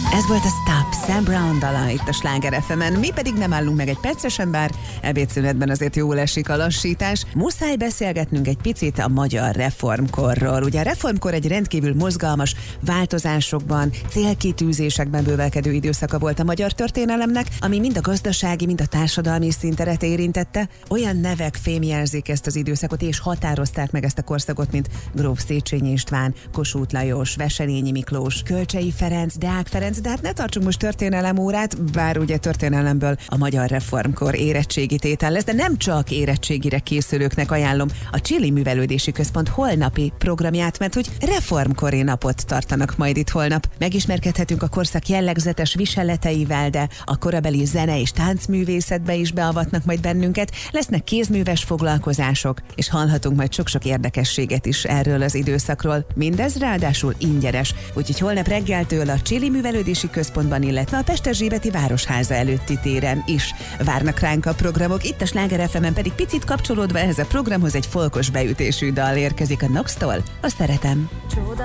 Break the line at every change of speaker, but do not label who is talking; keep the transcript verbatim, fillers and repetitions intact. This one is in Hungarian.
Ez volt a Stop, Sam Brown dala itt a Sláger ef emen. Mi pedig nem állunk meg egy percesen, bár ebédszünetben azért jól esik a lassítás. Muszáj beszélgetnünk egy picit a magyar reformkorról. Ugye a reformkor egy rendkívül mozgalmas, változásokban, célkitűzésekben bővelkedő időszaka volt a magyar történelemnek, ami mind a gazdasági, mind a társadalmi szinteret érintette. Olyan nevek fémjelzik ezt az időszakot, és határozták meg ezt a korszakot, mint gróf Széchenyi István, Kossuth Lajos, Wesselényi Miklós, Kölcsey Ferenc, Deák Ferenc. De hát ne tartsunk most történelemórát, bár ugye történelemből a magyar reformkor érettségi tétel lesz, de nem csak érettségire készülőknek ajánlom a Chili Művelődési Központ holnapi programját, mert hogy reformkori napot tartanak majd itt holnap. Megismerkedhetünk a korszak jellegzetes viseleteivel, de a korabeli zene és táncművészetbe is beavatnak majd bennünket, lesznek kézműves foglalkozások, és hallhatunk majd sok-sok érdekességet is erről az időszakról. Mindez ráadásul ingyenes, úgyhogy holnap reggeltől a Chili Művelődési Központban, illetve a Pesterzsébeti Városháza előtti téren is várnak ránk a programok. Itt a Sláger ef emen pedig picit kapcsolódva ehhez a programhoz egy folkos beütésű dal érkezik a Nox-tól. Azt szeretem.